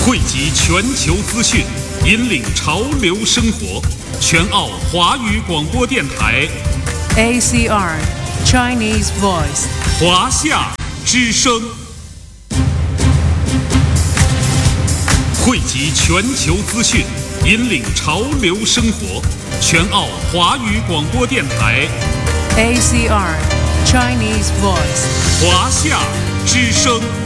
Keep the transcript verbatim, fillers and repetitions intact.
汇集全球资讯，引领潮流生活。全澳华语广播电台 A C R Chinese Voice 华夏之声，汇集全球资讯，引领潮流生活。全澳华语广播电台 A C R Chinese Voice 华夏之声。